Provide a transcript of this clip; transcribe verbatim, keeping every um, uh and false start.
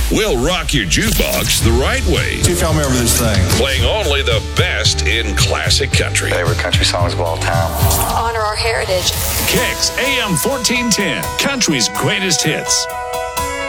We'll rock your jukebox the right way. See if y'all remember this thing. Playing only the best in classic country. Favorite country songs of all time. Honor our heritage. Kicks A M fourteen ten, country's greatest hits.